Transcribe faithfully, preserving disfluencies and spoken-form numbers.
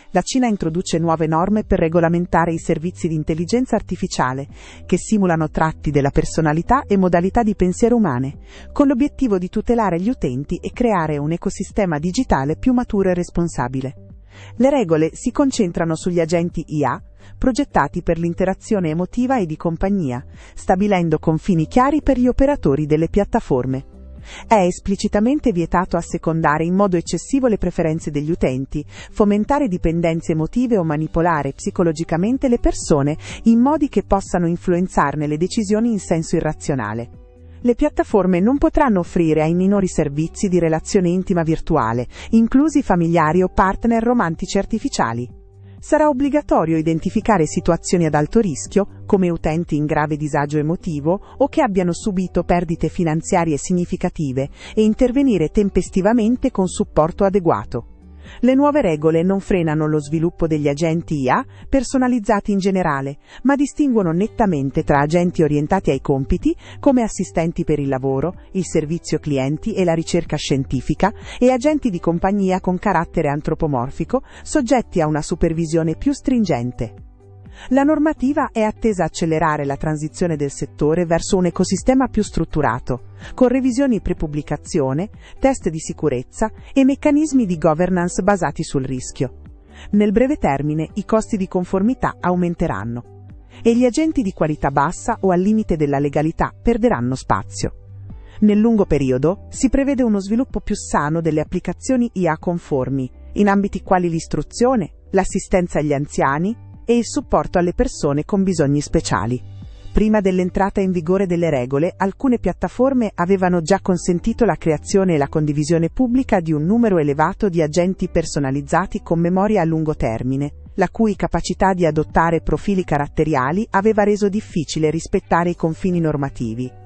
La Cina introduce nuove norme per regolamentare i servizi di intelligenza artificiale, che simulano tratti della personalità e modalità di pensiero umane, con l'obiettivo di tutelare gli utenti e creare un ecosistema digitale più maturo e responsabile. Le regole si concentrano sugli agenti I A, progettati per l'interazione emotiva e di compagnia, stabilendo confini chiari per gli operatori delle piattaforme. È esplicitamente vietato assecondare in modo eccessivo le preferenze degli utenti, fomentare dipendenze emotive o manipolare psicologicamente le persone in modi che possano influenzarne le decisioni in senso irrazionale. Le piattaforme non potranno offrire ai minori servizi di relazione intima virtuale, inclusi familiari o partner romantici artificiali. Sarà obbligatorio identificare situazioni ad alto rischio, come utenti in grave disagio emotivo o che abbiano subito perdite finanziarie significative, e intervenire tempestivamente con supporto adeguato. Le nuove regole non frenano lo sviluppo degli agenti I A personalizzati in generale, ma distinguono nettamente tra agenti orientati ai compiti, come assistenti per il lavoro, il servizio clienti e la ricerca scientifica, e agenti di compagnia con carattere antropomorfico, soggetti a una supervisione più stringente. La normativa è attesa a accelerare la transizione del settore verso un ecosistema più strutturato, con revisioni pre-pubblicazione, test di sicurezza e meccanismi di governance basati sul rischio. Nel breve termine, i costi di conformità aumenteranno e gli agenti di qualità bassa o al limite della legalità perderanno spazio. Nel lungo periodo, si prevede uno sviluppo più sano delle applicazioni I A conformi, in ambiti quali l'istruzione, l'assistenza agli anziani e il supporto alle persone con bisogni speciali. Prima dell'entrata in vigore delle regole, alcune piattaforme avevano già consentito la creazione e la condivisione pubblica di un numero elevato di agenti personalizzati con memoria a lungo termine, la cui capacità di adottare profili caratteriali aveva reso difficile rispettare i confini normativi.